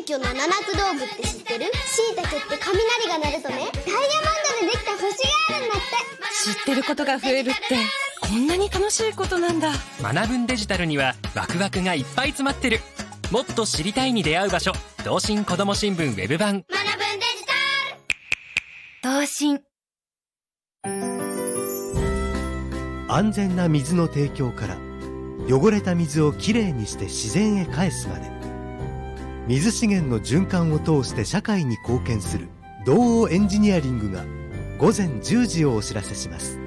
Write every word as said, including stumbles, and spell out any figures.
謙虚な七つ道具って知ってる？しいたけって雷が鳴るとね、ダイヤモンドでできた星があるんだって。 知ってることが増えるってこんなに楽しいことなんだ。 学ぶんデジタルにはワクワクがいっぱい詰まってる。もっと知りたいに出会う場所、同心こども新聞ウェブ版。 学ぶんデジタル。 同心。 安全な水の提供から汚れた水をきれいにして自然へ返すまで、水資源の循環を通して社会に貢献する道央エンジニアリングが午前じゅうじをお知らせします。